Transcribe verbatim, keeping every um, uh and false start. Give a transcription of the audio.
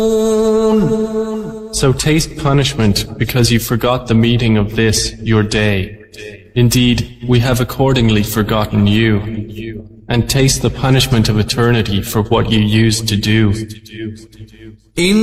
So taste punishment because you forgot the meeting of this, your day. Indeed, we have accordingly forgotten you. And taste the punishment of eternity for what you used to do.